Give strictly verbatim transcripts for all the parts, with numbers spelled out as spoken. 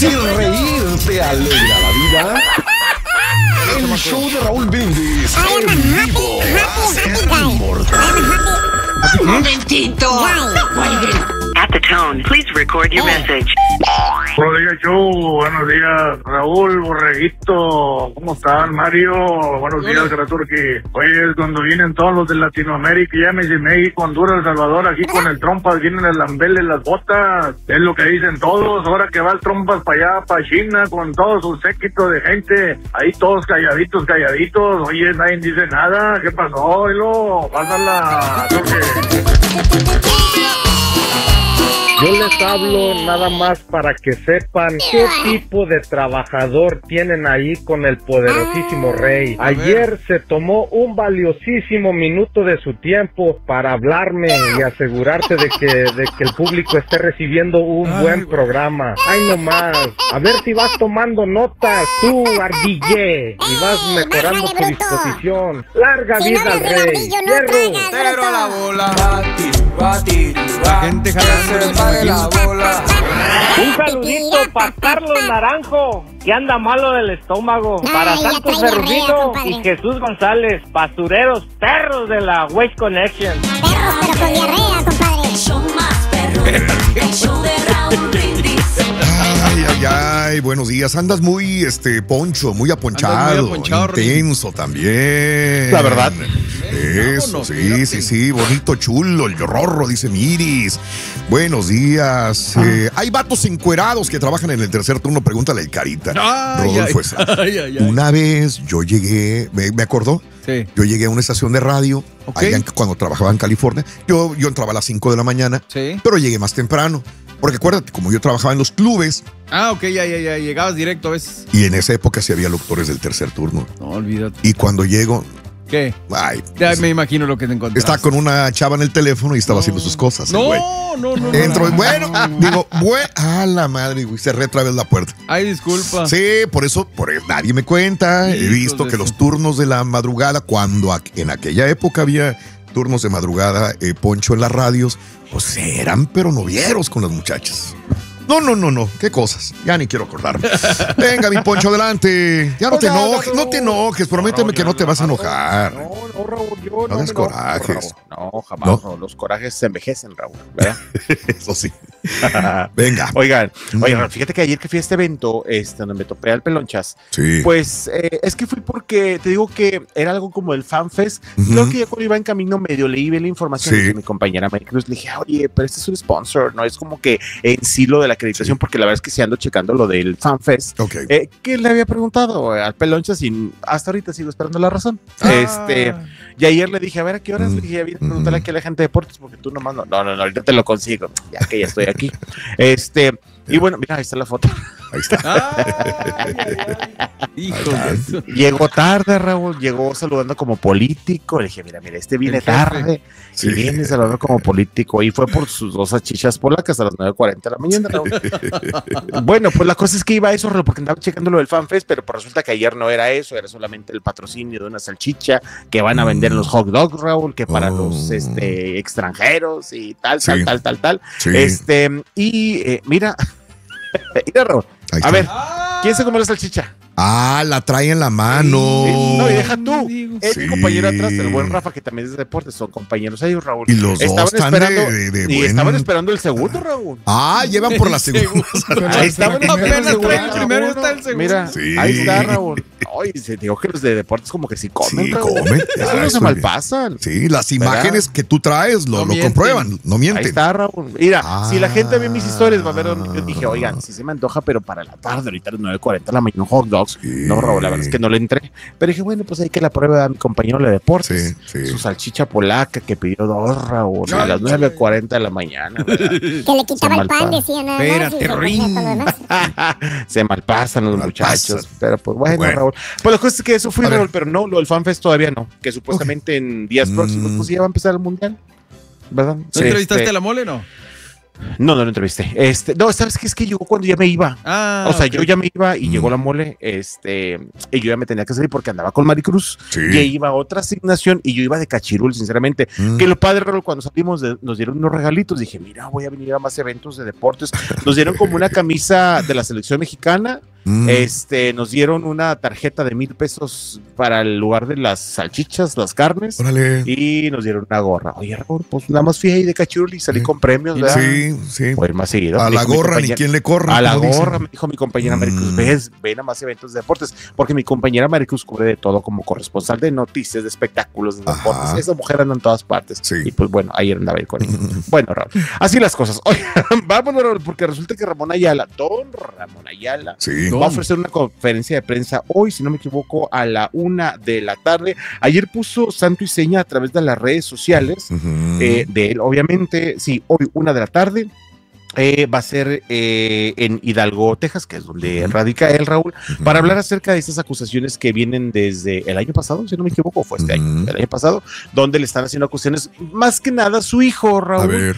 Si reír te alegra la vida, el show de Raúl Brindis en vivo es inmortal. Un momentito, no cuelguen. At the tone, please record your message. Buenos días, show. Buenos días, Raúl, Borreguito. ¿Cómo están, Mario? Buenos días, Graturki. Oye, cuando vienen todos los de Latinoamérica, ya me dicen México, Honduras, El Salvador, aquí con el Trompas, vienen el Lambele, las botas. Es lo que dicen todos. Ahora que va el Trompas para allá, para China, con todo su séquito de gente. Ahí todos calladitos, calladitos. Oye, nadie dice nada. ¿Qué pasó? Oilo, pásala. Yo les hablo nada más para que sepan qué tipo de trabajador tienen ahí con el poderosísimo rey. Ayer se tomó un valiosísimo minuto de su tiempo para hablarme y asegurarse de que, de que el público esté recibiendo un buen programa. Ay, no más. A ver si vas tomando notas, tú, ardille, y vas mejorando tu disposición. Larga vida al rey. Pero la bola. La gente jalando la bola. Un saludito para Carlos Naranjo, que anda malo del estómago. Ay, para ya Santos trae diarrea, Cerrito compadre. y Jesús González, basureros, perros de la Waste Connection. Perros, pero con diarrea, compadre. El show más perro, el show de Raúl Brindis. Ay, ay, ay, buenos días. Andas muy, este, poncho, muy aponchado, muy aponchado, intenso también. La verdad. Eso, Vámonos, sí, fíjate. sí, sí, bonito, chulo, el rorro, dice Miris. Buenos días. Eh, hay vatos encuerados que trabajan en el tercer turno, pregúntale al Carita. Ay, Rodolfo ay, Estrada. ay, ay, ay. Una vez yo llegué, ¿me, me acordó? Sí. Yo llegué a una estación de radio, Ok. allá en- cuando trabajaba en California. Yo, yo entraba a las cinco de la mañana, Sí. pero llegué más temprano. Porque acuérdate, como yo trabajaba en los clubes, Ah, ok, ya, ya, ya. Llegabas directo a veces. y en esa época sí había locutores del tercer turno. No, olvídate. Y cuando llego, ¿Qué? ay, Ya pues, me imagino lo que te encontraste. estaba con una chava en el teléfono y estaba haciendo sus cosas. el No, güey. no, no, no. Entro y no. bueno, digo, bueno, a la madre, güey, cerré otra vez la puerta. Ay, disculpa. Sí, por eso, por eso nadie me cuenta. He Hijos visto de que su- los turnos de la madrugada, cuando aqu- en aquella época había turnos de madrugada, eh, Poncho en las radios, pues eran pero novieros con las muchachas. No, no, no, no, qué cosas. Ya ni quiero acordarme. Venga, mi Poncho, adelante. Ya no te enojes, no te enojes, prométeme que no te vas a enojar. No, no, Raúl, yo No des me enojo, corajes. Raúl. No, jamás. ¿No? No, los corajes se envejecen, Raúl, ¿verdad? Eso sí. Venga. Oigan, Mm. oigan, fíjate que ayer que fui a este evento, este, donde me topé al Pelonchas, Sí. pues eh, es que fui porque te digo que era algo como el FanFest. Ujú. Creo que ya cuando iba en camino medio leí bien la información Sí. de mi compañera Mary Cruz. Le dije, oye, pero este es un sponsor, no es como que en sí lo de la acreditación, Sí. porque la verdad es que sí ando checando lo del FanFest. Ok. Eh, que le había preguntado eh, al Pelonchas y hasta ahorita sigo esperando la razón. Ah. Este, y ayer le dije, a ver, ¿a qué horas? Mm. Le dije, "Viene a preguntarle aquí a la gente de deportes, porque tú nomás no. No, no, no, ahorita te lo consigo, ya que ya estoy aquí. Este, y bueno, mira, ahí está la foto. Ahí está. Ay, ay, ay. Hijo de eso. Llegó tarde, Raúl, llegó saludando como político. Le dije, mira, mira, este viene El jefe. tarde Sí. y viene saludando como político. Y fue por sus dos salchichas polacas a las nueve cuarenta de la mañana, Raúl. Bueno, pues la cosa es que iba a eso, Raúl, porque andaba checando lo del FanFest, pero pues resulta que ayer no era eso, era solamente el patrocinio de una salchicha que van a vender en los hot dogs, Raúl, que para Oh. los este, extranjeros y tal, Sí. tal, tal, tal, tal. Sí. Este, y eh, mira, mira, Raúl, Ahí a está. ver, ¿quién se comió la salchicha? Ah, la trae en la mano. No, y deja tú. Digo. El Sí. compañero atrás, el buen Rafa, que también es de deportes, son compañeros ellos, Raúl. Y los dos están de- de- de y buen- estaban esperando el segundo, Raúl. Ah, llevan por la segunda. Ahí estaban esperando Apenas el traen el segundo. primero, está el segundo. Mira, Sí. ahí está, Raúl. Ay, se digo que los de deportes como que sí comen, Sí, Raúl. comen. Eso Ah, no se eso malpasan. Sí, las ¿Verdad? imágenes que tú traes lo, No lo mienten. comprueban, no Ahí mienten. está, Raúl. Mira, Ah. si la gente ve mis historias, va a ver donde yo dije, oigan, si se me antoja, pero para la tarde, ahorita a las nueve cuarenta de la mañana, hot dogs. Sí. No, Raúl, la verdad es que no le entré. Pero dije, bueno, pues hay que la prueba a mi compañero de deportes. Sí, sí. Su salchicha polaca que pidió dos, Raúl, a Ay, las nueve cuarenta de la mañana. ¿verdad? Que le quitaba el pan, malpa- decía nada más. Espérate, y se ponía Rin. todo lo demás. Se malpasan los Malpasan. muchachos. Pero pues bueno, Bueno. Raúl. Pues la cosa es que eso fue, A ver. Raúl, pero no, lo del FanFest todavía no. Que supuestamente en días Mm. próximos, pues ya va a empezar el mundial. ¿Verdad? ¿Tú entrevistaste Este, a la mole no? No, no lo entrevisté. Este, no, ¿sabes qué? Es que llegó cuando ya me iba. Ah, o sea, ok. yo ya me iba y Mm. llegó la mole, este, y yo ya me tenía que salir porque andaba con Maricruz, Sí. que iba a otra asignación y yo iba de cachirul, sinceramente. Mm. Que lo padre, Raúl, cuando salimos de- nos dieron unos regalitos, dije, mira, voy a venir a más eventos de deportes. Nos dieron como una camisa de la selección mexicana, Mm. este, nos dieron una tarjeta de mil pesos para el lugar de las salchichas, las carnes. Órale. Y nos dieron una gorra. Oye, Raúl, pues nada más fui ahí de cachirul y salí Sí. con premios, ¿verdad? Sí, sí. Voy a ir más seguido. A Me la dijo mi gorra ni compañera- quien le corre. A la como dicen. gorra, me dijo mi compañera Maricruz, Mm. ves, ven a más eventos de deportes, porque mi compañera Maricruz cubre de todo como corresponsal de noticias, de espectáculos, de Ajá. deportes. Esa mujer anda en todas partes. Sí. Y pues bueno, ayer andaba ahí con ella. Bueno, Raúl, así las cosas. Oye, vámonos, Raúl, porque resulta que Ramón Ayala, don Ramón Ayala, Sí. va a ofrecer una conferencia de prensa hoy, si no me equivoco, a la una de la tarde. Ayer puso santo y seña a través de las redes sociales Ujú. eh, de él, obviamente, sí, hoy una de la tarde. Eh, va a ser eh, en Hidalgo, Texas, que es donde Ujú. radica él, Raúl, Ujú. para hablar acerca de estas acusaciones que vienen desde el año pasado, si no me equivoco, fue este Ujú. año, el año pasado, donde le están haciendo acusaciones, más que nada a su hijo, A Raúl. ver.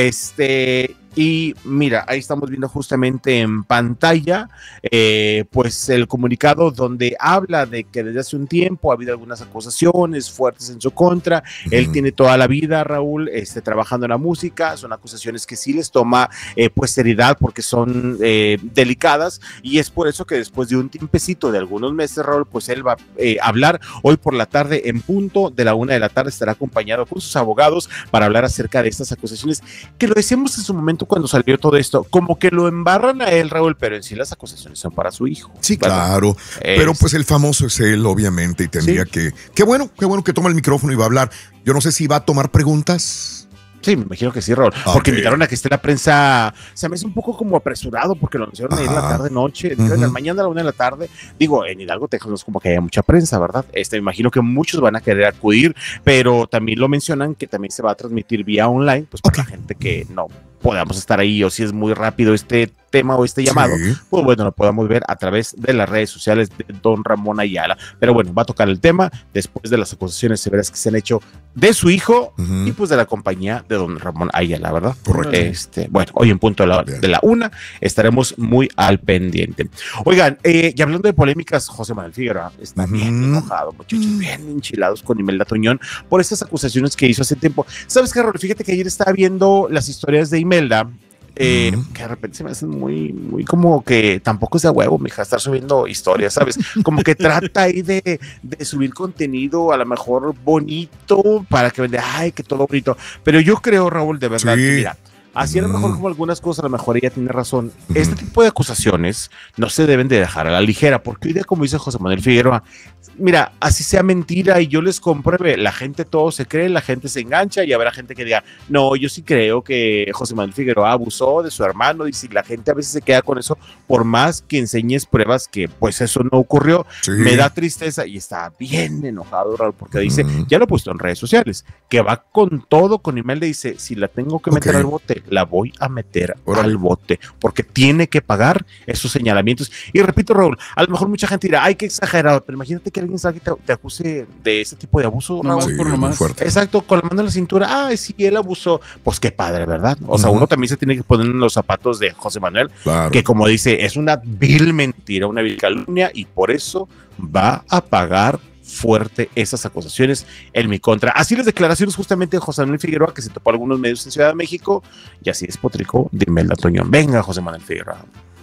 Este, y mira, ahí estamos viendo justamente en pantalla, eh, pues el comunicado donde habla de que desde hace un tiempo ha habido algunas acusaciones fuertes en su contra. Él Ujú. tiene toda la vida, Raúl, este, trabajando en la música. Son acusaciones que sí les toma eh, pues seriedad porque son eh, delicadas, y es por eso que después de un tiempecito de algunos meses, Raúl, pues él va eh, a hablar hoy por la tarde en punto de la una de la tarde. Estará acompañado con sus abogados para hablar acerca de estas acusaciones, que lo decíamos en su momento cuando salió todo esto, como que lo embarran a él, Raúl, pero en sí las acusaciones son para su hijo. Sí, ¿verdad? claro. Es- Pero pues el famoso es él, obviamente, y tendría Sí. que. Qué bueno, qué bueno que toma el micrófono y va a hablar. Yo no sé si va a tomar preguntas. Sí, me imagino que sí, Raúl, porque Ok. invitaron a que esté la prensa. Se me hace un poco como apresurado porque lo anunciaron ahí en la Ajá. tarde noche, dijeron en la Ujú. mañana a la una de la tarde. Digo, en Hidalgo, Texas no es como que haya mucha prensa, ¿verdad? Este, me imagino que muchos van a querer acudir, pero también lo mencionan que también se va a transmitir vía online, pues para Ok. la gente que no podamos estar ahí, o si es muy rápido este tema o este llamado, Sí. pues bueno, lo podamos ver a través de las redes sociales de don Ramón Ayala. Pero bueno, va a tocar el tema después de las acusaciones severas que se han hecho de su hijo Ujú. y pues de la compañía de don Ramón Ayala, ¿verdad? Correcto. Este, bueno, hoy en punto de la, Bien. de la una estaremos muy al pendiente. Oigan, eh, y hablando de polémicas, José Manuel Figueroa está Ujú. bien enojado, muchachos, bien enchilados con Imelda Toñón por estas acusaciones que hizo hace tiempo. ¿Sabes qué, Raúl? Fíjate que ayer estaba viendo las historias de Imelda. Eh, Ujú. que de repente se me hacen muy, muy como que tampoco es de huevo, mija, estar subiendo historias, ¿sabes? Como que trata ahí de, de subir contenido a lo mejor bonito para que vende, ay, que todo bonito. Pero yo creo, Raúl, de verdad, Sí. que mira, así a lo mejor Mm. como algunas cosas, a lo mejor ella tiene razón. Ujú. Este tipo de acusaciones no se deben de dejar a la ligera, porque hoy día, como dice José Manuel Figueroa, mira, así sea mentira y yo les compruebe, la gente todo se cree, la gente se engancha y habrá gente que diga, no, yo sí creo que José Manuel Figueroa abusó de su hermano, y si la gente a veces se queda con eso, por más que enseñes pruebas que pues eso no ocurrió, Sí. me da tristeza y está bien enojado, Raúl, porque dice, Ujú. ya lo he puesto en redes sociales, que va con todo, con Imelda, dice, si la tengo que meter Ok. al bote, la voy a meter Órale. al bote, porque tiene que pagar esos señalamientos. Y repito, Raúl, a lo mejor mucha gente dirá, ay, qué exagerado, pero imagínate que alguien salga y te, te acuse de ese tipo de abuso, Raúl. Nomás Sí, por es muy nomás. fuerte. Exacto, con la mano en la cintura, ay, sí, él abusó, pues qué padre, ¿verdad? O sea, Ujú. uno también se tiene que poner en los zapatos de José Manuel, Claro. que como dice, es una vil mentira, una vil calumnia, y por eso va a pagar fuerte esas acusaciones en mi contra. Así las declaraciones justamente de José Manuel Figueroa, que se topó algunos medios en Ciudad de México, y así despotricó de Imelda Toñón. Venga, José Manuel Figueroa.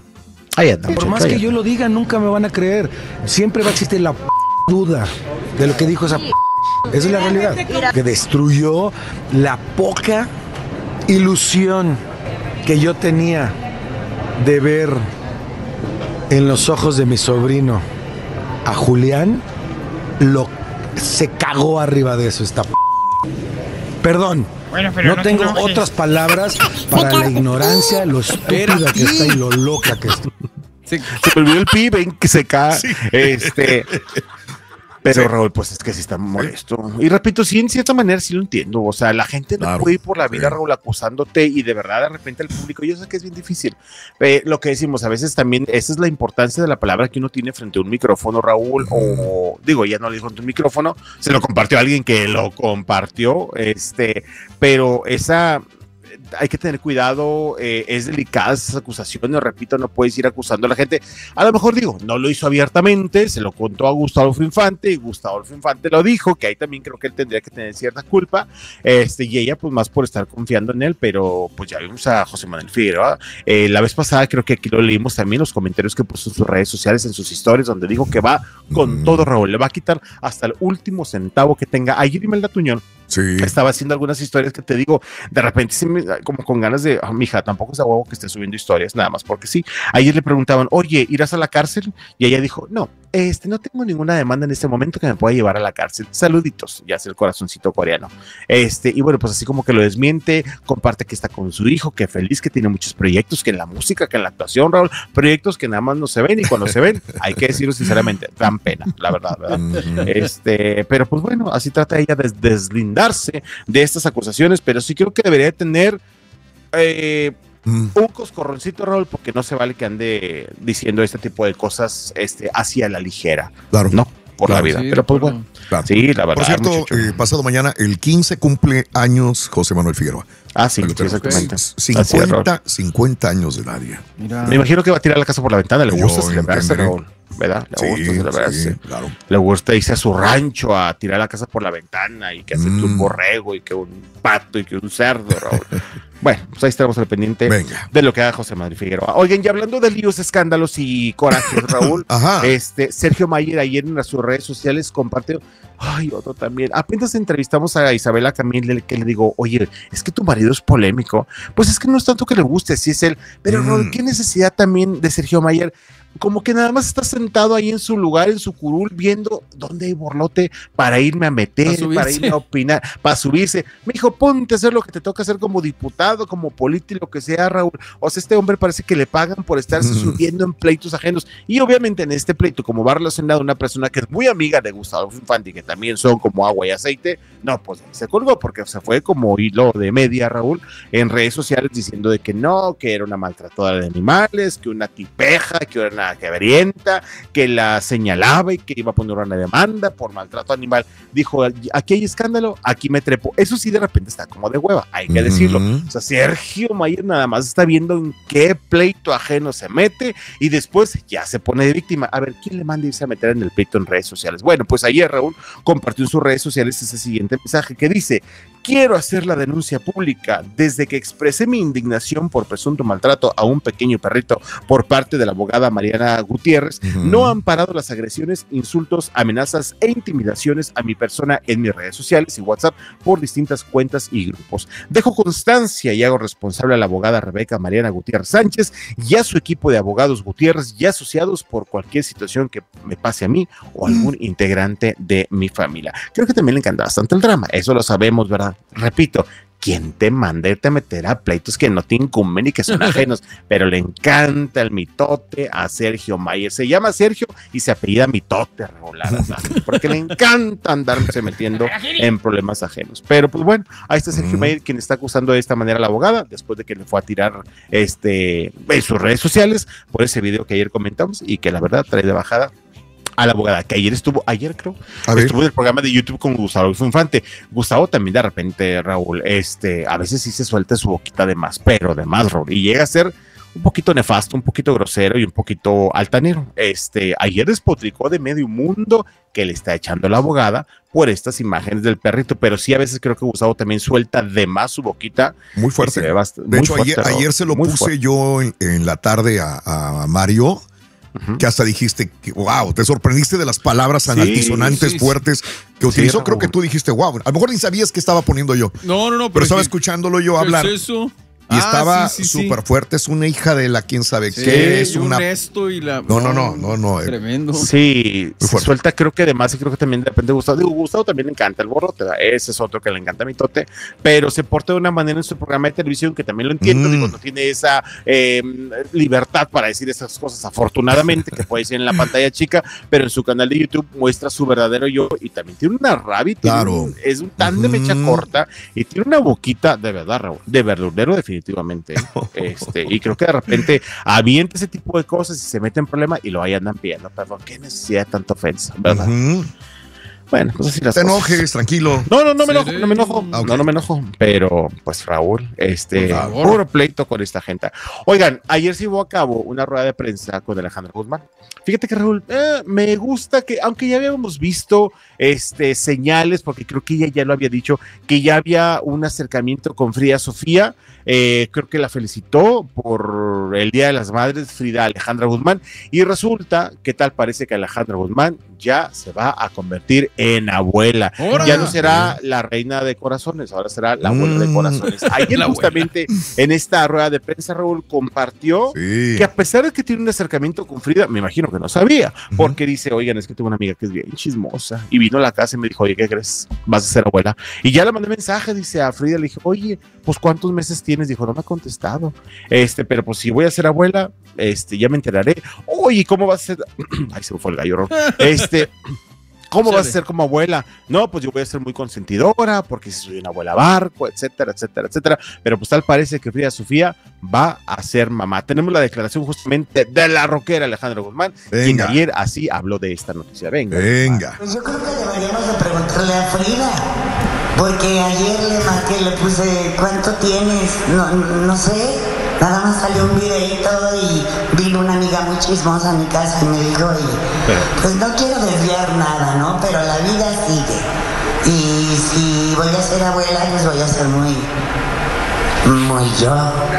Ahí anda. Por muchacho, más ahí que anda. yo lo diga, nunca me van a creer. Siempre va a existir la p- duda de lo que dijo esa p-. Esa es la realidad. Que destruyó la poca ilusión que yo tenía de ver en los ojos de mi sobrino a Julián. Lo se cagó arriba de eso esta p-. Perdón. No tengo otras palabras para la ignorancia, lo estúpida que está y lo loca que está. Sí, Se me olvidó el pi, ven que se cae. Sí. Este. Pero Sí. Raúl, pues es que sí está molesto. Y repito, sí, en cierta manera sí lo entiendo. O sea, la gente no Claro. puede ir por la vida, Sí. Raúl, acusándote y de verdad de repente el público, yo sé que es bien difícil. Eh, lo que decimos, a veces también, esa es la importancia de la palabra que uno tiene frente a un micrófono, Raúl, o digo, ya no lo dijo en tu micrófono, se lo compartió a alguien que lo compartió, este, pero esa hay que tener cuidado, eh, es delicada esas acusaciones, repito, no puedes ir acusando a la gente. A lo mejor digo, no lo hizo abiertamente, se lo contó a Gustavo Infante y Gustavo Infante lo dijo, que ahí también creo que él tendría que tener cierta culpa, este, y ella pues más por estar confiando en él, pero pues ya vimos a José Manuel Figueroa, eh, la vez pasada creo que aquí lo leímos también, los comentarios que puso en sus redes sociales, en sus historias, donde dijo que va con mm. todo, Raúl, le va a quitar hasta el último centavo que tenga. Ayer Imelda Tuñón sí. estaba haciendo algunas historias que te digo, de repente sí me, como con ganas de, oh, mija, tampoco es a huevo que esté subiendo historias, nada más porque sí. Ayer le preguntaban, oye, ¿irás a la cárcel? Y ella dijo, no, este, no tengo ninguna demanda en este momento que me pueda llevar a la cárcel. Saluditos, ya hace el corazoncito coreano. Este, y bueno, pues así como que lo desmiente, comparte que está con su hijo, que feliz, que tiene muchos proyectos, que en la música, que en la actuación, Raúl, proyectos que nada más no se ven y cuando se ven, hay que decirlo sinceramente, dan pena, la verdad, ¿verdad? Este, pero pues bueno, así trata ella de deslindarse de estas acusaciones, pero sí creo que debería tener eh, mm. un coscorroncito, Raúl, porque no se vale que ande diciendo este tipo de cosas este, hacia la ligera, claro, no por claro, la vida, sí, pero pues bueno, claro. Sí, la verdad. Por cierto, eh, pasado mañana, el quince cumple años José Manuel Figueroa. Ah, sí, exactamente. cincuenta, cincuenta años de edad ya. Mira. Me imagino que va a tirar la casa por la ventana, le gusta celebrarse, Raúl, ¿verdad? Le sí, gusta celebrarse. Sí, claro. Le gusta irse a su rancho a tirar la casa por la ventana y que hace mm. un borrego y que un pato y que un cerdo, Raúl. Bueno, pues ahí estaremos al pendiente Venga. de lo que haga José Manuel Figueroa. Oigan, y hablando de líos, escándalos y corajes, Raúl, este Sergio Mayer ayer en las sus redes sociales compartió, ay, otro también. Apenas entrevistamos a Isabela Camil, que le digo, oye, es que tu marido es polémico. Pues es que no es tanto que le guste, así es él. Pero, mm. Raúl, ¿qué necesidad también de Sergio Mayer? Como que nada más está sentado ahí en su lugar, en su curul, viendo dónde hay borlote para irme a meter, para irme a opinar, para subirse. Me dijo, ponte a hacer lo que te toca hacer como diputado, como político, lo que sea, Raúl. O sea, este hombre parece que le pagan por estarse mm. subiendo en pleitos ajenos. Y obviamente en este pleito, como va relacionado a una persona que es muy amiga de Gustavo Infante, que también son como agua y aceite, no, pues se colgó porque se fue como hilo de media, Raúl, en redes sociales diciendo de que no, que era una maltratadora de animales, que una tipeja, que era una que averienta, que la señalaba y que iba a poner una demanda por maltrato animal. Dijo, aquí hay escándalo, aquí me trepo. Eso sí, de repente está como de hueva, hay que uh-huh. decirlo. O sea, Sergio Mayer nada más está viendo en qué pleito ajeno se mete y después ya se pone de víctima. A ver, ¿quién le manda irse a meter en el pleito en redes sociales? Bueno, pues ayer Raúl compartió en sus redes sociales ese siguiente mensaje que dice: quiero hacer la denuncia pública desde que expresé mi indignación por presunto maltrato a un pequeño perrito por parte de la abogada Mariana Gutiérrez. Uh-huh. No han parado las agresiones, insultos, amenazas e intimidaciones a mi persona en mis redes sociales y WhatsApp por distintas cuentas y grupos. Dejo constancia y hago responsable a la abogada Rebeca Mariana Gutiérrez Sánchez y a su equipo de abogados Gutiérrez y asociados por cualquier situación que me pase a mí o a algún uh-huh. integrante de mi familia. Creo que también le encanta bastante el drama, eso lo sabemos, ¿verdad? Repito, ¿quién te manda irte a meter a pleitos que no te incumben y que son ajenos? Pero le encanta el mitote a Sergio Mayer. Se llama Sergio y se apellida Mitote, regular, porque le encanta andarse metiendo en problemas ajenos. Pero pues bueno, ahí está Sergio Mayer, quien está acusando de esta manera a la abogada, después de que le fue a tirar este, en sus redes sociales por ese video que ayer comentamos y que la verdad trae de bajada a la abogada, que ayer estuvo, ayer creo, estuvo en el programa de YouTube con Gustavo Infante. Gustavo también de repente, Raúl, este, a veces sí se suelta su boquita de más, pero de más, Raúl, y llega a ser un poquito nefasto, un poquito grosero y un poquito altanero. Este, ayer despotricó de medio mundo que le está echando la abogada por estas imágenes del perrito, pero sí a veces creo que Gustavo también suelta de más su boquita. Muy fuerte. Bast- de muy hecho, fuerte, ayer, ayer se lo puse fuerte. yo en, en la tarde a, a Mario. Uh-huh. Que hasta dijiste, que, wow, te sorprendiste de las palabras tan sí, altisonantes, sí, fuertes que utilizó. Sí, creo que tú dijiste, wow, a lo mejor ni sabías qué estaba poniendo yo. No, no, no. Pero, pero estaba que, escuchándolo yo hablar. ¿Qué es eso? Y ah, estaba súper sí, sí, sí. fuerte, es una hija de la quién sabe sí, qué, es una... Esto y la... No, no, no, no, no. Tremendo. Sí, se suelta creo que además y creo que también depende de Gustavo. Digo, Gustavo también le encanta el borrote, ese es otro que le encanta a Mitote, pero se porta de una manera en su programa de televisión que también lo entiendo, mm. digo, no tiene esa eh, libertad para decir esas cosas, afortunadamente, que puede ser en la pantalla chica, pero en su canal de YouTube muestra su verdadero yo y también tiene una rabia, claro. un, es un tan mm. de mecha corta y tiene una boquita de verdad, Raúl, de verdadero definitivamente. Este, y creo que de repente avienta ese tipo de cosas y se mete en problema y lo ahí andan pidiendo perdón. ¿Qué necesidad de tanta ofensa? ¿Verdad? Uh-huh. Bueno, pues así las Te cosas. enojes, tranquilo. No, no, no me Sí, enojo, sí. no me enojo, Ah, ok. no, no me enojo, pero pues Raúl, este, Por favor. puro pleito con esta gente. Oigan, ayer se llevó a cabo una rueda de prensa con Alejandra Guzmán. Fíjate que Raúl, eh, me gusta que, aunque ya habíamos visto este, señales, porque creo que ella ya lo había dicho, que ya había un acercamiento con Frida Sofía, eh, creo que la felicitó por el Día de las Madres, Frida Alejandra Guzmán, y resulta que tal parece que Alejandra Guzmán ya se va a convertir en abuela. ¡Ora! Ya no será la reina de corazones, ahora será la abuela de Mm. corazones. Ayer La justamente en esta rueda de prensa, Raúl compartió Sí. que a pesar de que tiene un acercamiento con Frida, me imagino que no sabía, porque dice, oigan, es que tengo una amiga que es bien chismosa, y vino a la casa y me dijo, oye, ¿qué crees? Vas a ser abuela. Y ya le mandé mensaje, dice a Frida, le dije, oye, pues ¿cuántos meses tienes? Dijo, no me ha contestado, este, pero pues si voy a ser abuela, este, ya me enteraré. Oye, ¿cómo vas a ser? Ay, se me fue el gallo, Raúl. Este... ¿Cómo vas a ser como abuela? No, pues yo voy a ser muy consentidora, porque si soy una abuela barco, etcétera, etcétera, etcétera. Pero pues tal parece que Frida Sofía va a ser mamá. Tenemos la declaración justamente de la rockera Alejandra Guzmán, quien Venga. ayer así habló de esta noticia. Venga. Venga. Pues yo creo que deberíamos de preguntarle a Frida, porque ayer le marqué, le puse, ¿cuánto tienes? No, no sé, nada más salió un videito y vino una amiga muy chismosa a mi casa y me dijo, y, Pero- pues no quiero desviar nada, ¿no? Pero la vida sigue. Y si voy a ser abuela, pues voy a ser muy, muy yo.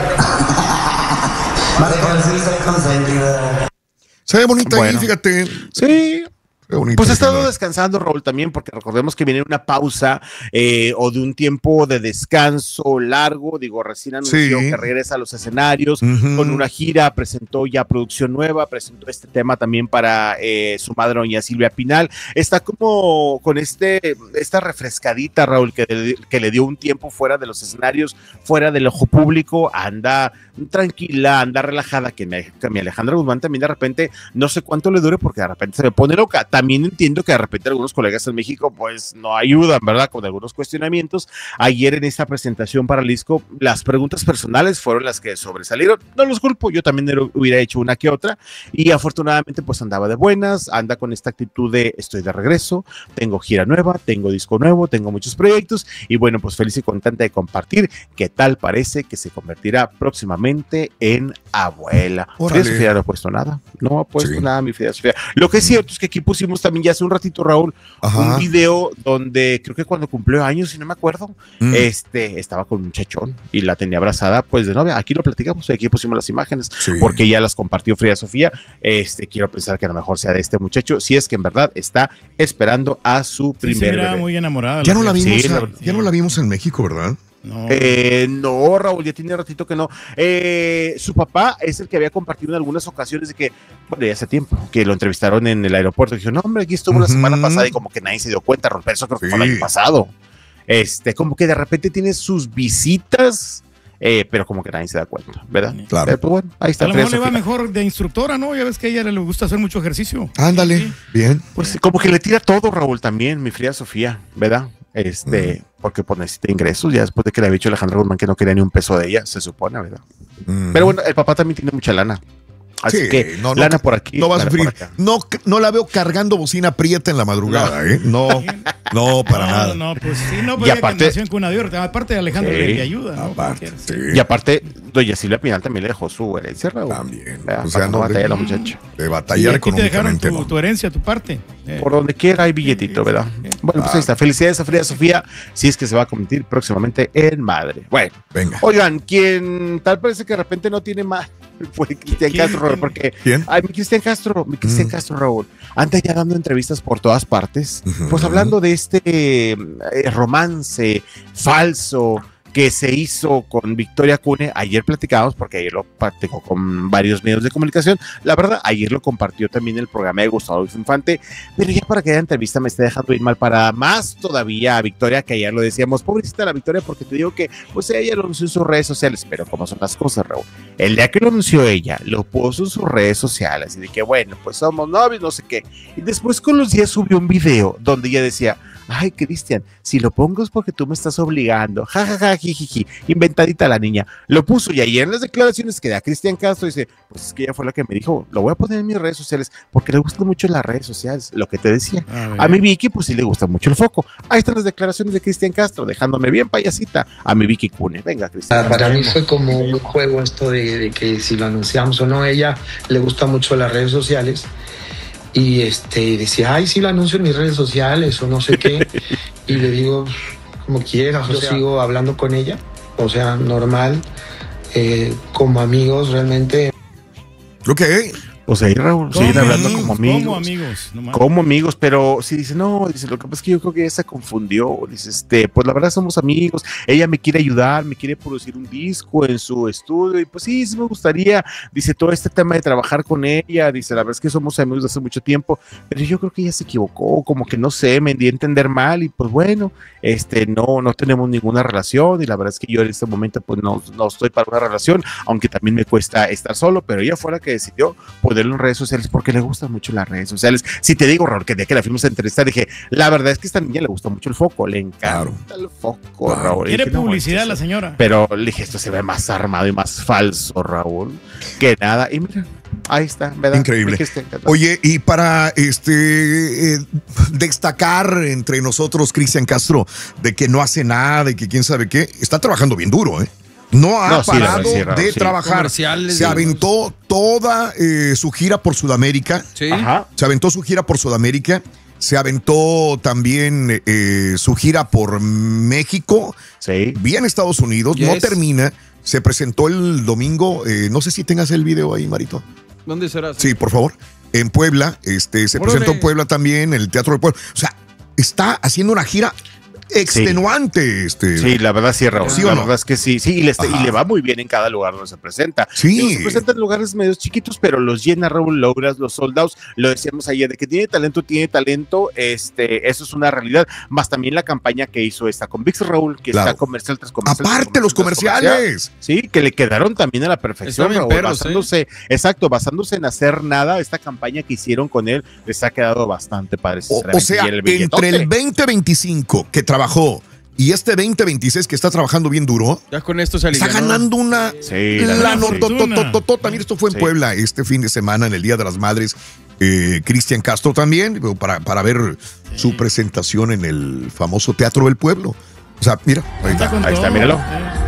De por sí soy consentidora. Se ve bonita Bueno. ahí, fíjate. Sí. Se ve bonita, Pues ha estado Alejandra. descansando, Raúl, también, porque recordemos que viene una pausa eh, o de un tiempo de descanso largo. Digo, recién anunció Sí. que regresa a los escenarios Ujú. con una gira, presentó ya producción nueva, presentó este tema también para eh, su madre, doña Silvia Pinal. Está como con este, esta refrescadita, Raúl, que, le- que le dio un tiempo fuera de los escenarios, fuera del ojo público, anda tranquila, anda relajada, que, me, que mi Alejandra Guzmán también de repente, no sé cuánto le dure, porque de repente se me pone loca. También entiendo que de repente algunos colegas en México pues no ayudan, ¿verdad? Con algunos cuestionamientos. Ayer en esta presentación para Lisco, las preguntas personales fueron las que sobresalieron. No los culpo, yo también hubiera hecho una que otra, y afortunadamente pues andaba de buenas, anda con esta actitud de estoy de regreso, tengo gira nueva, tengo disco nuevo, tengo muchos proyectos, y bueno, pues feliz y contenta de compartir que tal parece que se convertirá próximamente en abuela. Órale. Frida Sofía no ha puesto nada, no ha puesto Sí. nada mi Frida Sofía. Lo que es cierto es que aquí pusimos también ya hace un ratito, Raúl, Ajá. un video donde creo que cuando cumplió años, si no me acuerdo, Mm. este, estaba con un muchachón y la tenía abrazada pues de novia. Aquí lo platicamos, aquí pusimos las imágenes, Sí. porque ya las compartió Frida Sofía. Este, quiero pensar que a lo mejor sea de este muchacho, si es que en verdad está esperando a su Sí, se primer mira bebé. muy enamorada. Ya no la Frida. vimos, Sí, a- la- ya no la vimos en México, ¿verdad? No. Eh, no, Raúl, ya tiene ratito que no. Eh, su papá es el que había compartido en algunas ocasiones de que, bueno, ya hace tiempo, que lo entrevistaron en el aeropuerto y dijo, no, hombre, aquí estuvo la Ujú. semana pasada, y como que nadie se dio cuenta, Raúl, pero eso creo que fue el Sí. año pasado. Este, como que de repente tiene sus visitas, eh, pero como que nadie se da cuenta, ¿verdad? Claro. Pero, pues, bueno, ahí está. A lo Frida mejor le va Sofía. mejor de instructora, ¿no? Ya ves que a ella le gusta hacer mucho ejercicio. Ándale, bien. Pues como que le tira todo, Raúl, también, mi Frida Sofía, ¿verdad? Este, porque pues necesita ingresos, ya después de que le había dicho Alejandra Guzmán que no quería ni un peso de ella, se supone, ¿verdad? Mm. Pero bueno, el papá también tiene mucha lana. Así Sí, que no, no, lana por aquí. No va a lana sufrir. por acá. No, no la veo cargando bocina prieta en la madrugada, ¿eh? No, no, para no, nada. No, pues sí, no, Y pues aparte- nació en cuna de oro. Aparte de Alejandro Sí. le, le ayuda, ¿no? Aparte, Cualquiera. sí. Y aparte, doña Silvia Pinal también le dejó su herencia, Raúl. También. Vea, O sea, para no no batallar a la de, muchacha. de Y batallar aquí te dejaron económicamente, tu, no. tu herencia, tu parte. Eh, Por donde quiera hay billetito, ¿verdad? Bueno, pues ahí está. Felicidades a Frida Sofía, si es que se va a convertir próximamente en madre. Bueno, Venga. oigan, quien tal parece que de repente no tiene más fue Cristian ¿Quién? Castro, Raúl, porque ¿Quién? ay, mi Cristian Castro, mi Cristian Mm. Castro, Raúl, anda ya dando entrevistas por todas partes, Ujú. pues hablando de este eh, romance falso que se hizo con Victoria Cune. Ayer platicábamos, porque ayer lo platicó con varios medios de comunicación. La verdad, ayer lo compartió también el programa de Gustavo Adolfo Infante, pero ya para que la entrevista me esté dejando ir mal para más todavía a Victoria, que ayer lo decíamos, pobrecita la Victoria, porque te digo que pues ella lo anunció en sus redes sociales, pero como son las cosas, Raúl, el día que lo anunció ella, lo puso en sus redes sociales, y de que bueno, pues somos novios, no sé qué, y después con los días subió un video donde ella decía, ay, Cristian, si lo pongo es porque tú me estás obligando, jajaja, jijiji, inventadita la niña. Lo puso y ayer en las declaraciones que da Cristian Castro dice, pues es que ella fue la que me dijo, lo voy a poner en mis redes sociales porque le gustan mucho las redes sociales, lo que te decía. A, a mi Vicky, pues sí le gusta mucho el foco. Ahí están las declaraciones de Cristian Castro, dejándome bien payasita a mi Vicky Cune. Venga, Cristian. Para mí fue como un juego esto de, de que si lo anunciamos o no. Ella le gusta mucho las redes sociales y este decía, ay, sí lo anuncio en mis redes sociales o no sé qué. Y le digo, como quieras, yo sigo hablando con ella, o sea, normal, eh, como amigos realmente. Ok. O sea, Raúl, siguen hablando como amigos. Como amigos. No como amigos, pero sí dice, no, dice, lo que pasa es que yo creo que ella se confundió. Dice, este, pues la verdad somos amigos. Ella me quiere ayudar, me quiere producir un disco en su estudio. Y pues sí, sí me gustaría. Dice, todo este tema de trabajar con ella. Dice, la verdad es que somos amigos de hace mucho tiempo. Pero yo creo que ella se equivocó, como que no sé, me di a entender mal. Y pues bueno, este, no, no tenemos ninguna relación. Y la verdad es que yo en este momento, pues no, no estoy para una relación, aunque también me cuesta estar solo. Pero ella fue la que decidió ponerlo en redes sociales porque le gustan mucho las redes sociales. Si te digo, Raúl, que de que la fuimos a entrevistar, dije, la verdad es que a esta niña le gusta mucho el foco, le encanta claro. el foco, claro. Raúl. Quiere dije, publicidad no, la señora. Pero le dije, esto se ve más armado y más falso, Raúl, que nada. Y mira, ahí está, ¿verdad? Increíble. Oye, y para este eh, destacar entre nosotros, Cristian Castro, de que no hace nada y que quién sabe qué, está trabajando bien duro, ¿eh? No ha no, parado sí, verdad, de sí. trabajar. Se aventó toda eh, su gira por Sudamérica. Sí. Ajá. Se aventó su gira por Sudamérica. Se aventó también eh, su gira por México. Sí. Bien Estados Unidos. Yes. No termina. Se presentó el domingo. Eh, no sé si tengas el video ahí, Marito. ¿Dónde será? Sí, por favor. En Puebla. Este, se Órale. presentó en Puebla también, en el Teatro del Pueblo. O sea, está haciendo una gira extenuante. Sí. Este. Sí, la verdad sí, Raúl. ¿Sí la o no? verdad es que sí, sí, y le, y le va muy bien en cada lugar donde se presenta. Sí. Digo, se presenta en lugares medios chiquitos, pero los llena, Raúl, logras los soldados. Lo decíamos ayer, de que tiene talento, tiene talento, este, eso es una realidad. Más también la campaña que hizo esta con Vix, Raúl, que claro. está comercial tras comercial. Aparte los comerciales. comerciales. Sí, que le quedaron también a la perfección, Raúl, perros, basándose, ¿eh? exacto, basándose en hacer nada, esta campaña que hicieron con él les ha quedado bastante padre. O, o sea, el entre el veinte veinticinco que trabajó y este veinte veintiséis que está trabajando bien duro, ya con esto se está ganando una sí, la nototototota. Mira, esto fue en sí. Puebla este fin de semana, en el Día de las Madres. Eh, Cristian Castro también, para, para ver sí. su presentación en el famoso Teatro del Pueblo. O sea, mira, ahí está, ahí está, míralo.